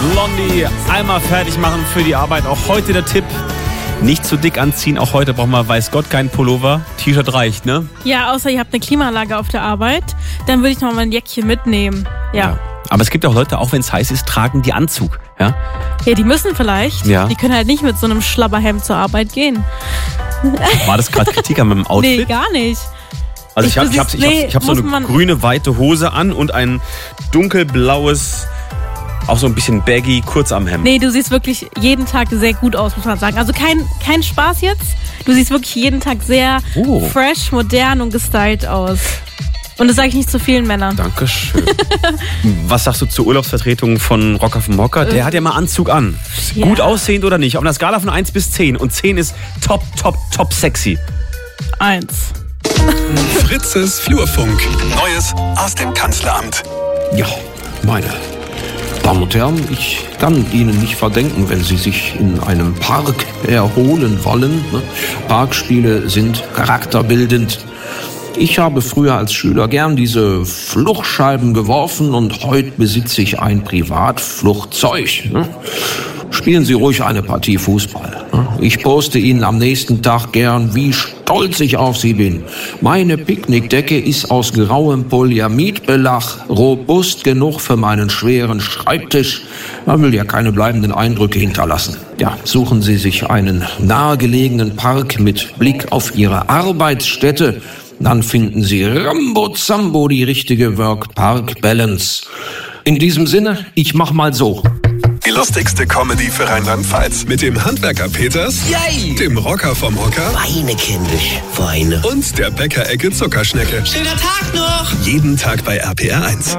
Blondie einmal fertig machen für die Arbeit. Auch heute der Tipp, nicht zu dick anziehen. Auch heute braucht man, weiß Gott, keinen Pullover. T-Shirt reicht, ne? Ja, außer ihr habt eine Klimaanlage auf der Arbeit. Dann würde ich noch mal ein Jäckchen mitnehmen. Ja. Aber es gibt auch Leute, auch wenn es heiß ist, tragen die Anzug. Ja, die müssen vielleicht. Ja. Die können halt nicht mit so einem Schlabberhemd zur Arbeit gehen. War das gerade Kritik an meinem Outfit? Nee, gar nicht. Also ich hab so eine grüne, weite Hose an und ein dunkelblaues, auch so ein bisschen baggy Kurzarmhemd. Nee, du siehst wirklich jeden Tag sehr gut aus, muss man sagen. Also kein Spaß jetzt. Du siehst wirklich jeden Tag sehr fresh, modern und gestylt aus. Und das sage ich nicht zu vielen Männern. Dankeschön. Was sagst du zur Urlaubsvertretung von Rocker vom Hocker? Der hat ja mal Anzug an. Ja. Gut aussehend oder nicht? Auf einer Skala von 1 bis 10. Und 10 ist top sexy. 1. Fritzes Flurfunk. Neues aus dem Kanzleramt. Ja, meine Damen und Herren, ich kann Ihnen nicht verdenken, wenn Sie sich in einem Park erholen wollen. Parkspiele sind charakterbildend. Ich habe früher als Schüler gern diese Fluchtscheiben geworfen und heute besitze ich ein Privatfluchtzeug. Spielen Sie ruhig eine Partie Fußball. Ich poste Ihnen am nächsten Tag gern, wie stolz ich auf Sie bin. Meine Picknickdecke ist aus grauem Polyamidbelag, robust genug für meinen schweren Schreibtisch. Man will ja keine bleibenden Eindrücke hinterlassen. Ja, suchen Sie sich einen nahegelegenen Park mit Blick auf Ihre Arbeitsstätte. Dann finden Sie Rambo-Zambo die richtige Work-Park-Balance. In diesem Sinne, ich mach mal so. Die lustigste Comedy für Rheinland-Pfalz mit dem Handwerker Peters, Yay! dem Rocker vom Hocker Weine, kindisch, Weine. und der Bäckerecke Zuckerschnecke. Schöner Tag noch! Jeden Tag bei RPR 1.